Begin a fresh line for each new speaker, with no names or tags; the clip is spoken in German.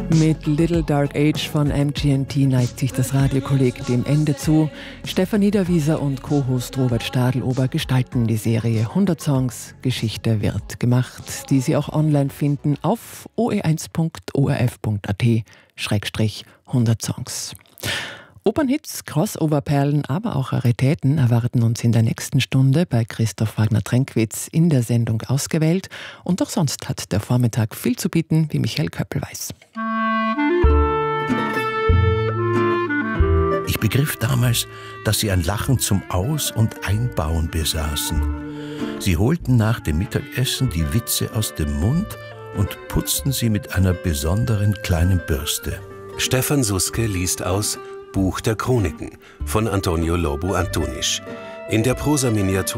Mit Little Dark Age von MGMT neigt sich das Radiokolleg dem Ende zu. Stefan Niederwieser und Co-Host Robert Stadelober gestalten die Serie 100 Songs, Geschichte wird gemacht, die Sie auch online finden auf oe1.orf.at/100 Songs. Opernhits, Crossover-Perlen, aber auch Raritäten erwarten uns in der nächsten Stunde bei Christoph Wagner-Trenkwitz in der Sendung Ausgewählt. Und auch sonst hat der Vormittag viel zu bieten, wie Michael Köppel weiß.
Ich begriff damals, dass sie ein Lachen zum Aus- und Einbauen besaßen. Sie holten nach dem Mittagessen die Witze aus dem Mund und putzten sie mit einer besonderen kleinen Bürste.
Stefan Suske liest aus Buch der Chroniken von Antonio Lobo Antunisch. In der Prosa-Miniatur